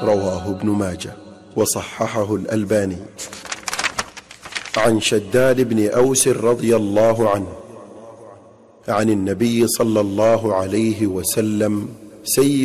رواه ابن ماجه وصححه الألباني. عن شداد بن أوس رضي الله عنه عن النبي صلى الله عليه وسلم: سيد